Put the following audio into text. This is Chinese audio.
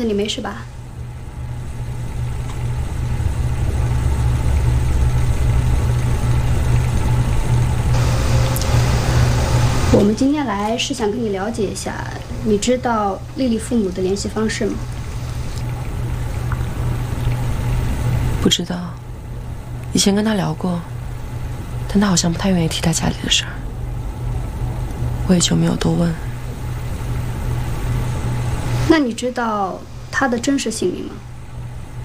子你没事吧？我们今天来是想跟你了解一下，你知道丽丽父母的联系方式吗？ 不知道，以前跟他聊过，但他好像不太愿意提他家里的事儿，我也就没有多问。 那你知道他的真实姓名吗？